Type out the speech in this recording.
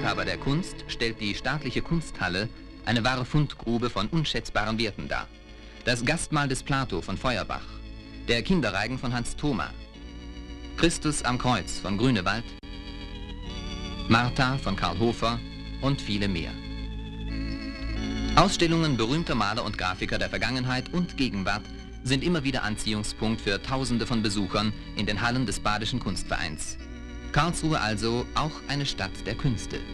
Liebhaber der Kunst stellt die staatliche Kunsthalle eine wahre Fundgrube von unschätzbaren Werten dar. Das Gastmahl des Plato von Feuerbach, der Kinderreigen von Hans Thoma, Christus am Kreuz von Grünewald, Martha von Karl Hofer und viele mehr. Ausstellungen berühmter Maler und Grafiker der Vergangenheit und Gegenwart sind immer wieder Anziehungspunkt für Tausende von Besuchern in den Hallen des Badischen Kunstvereins. Karlsruhe also auch eine Stadt der Künste.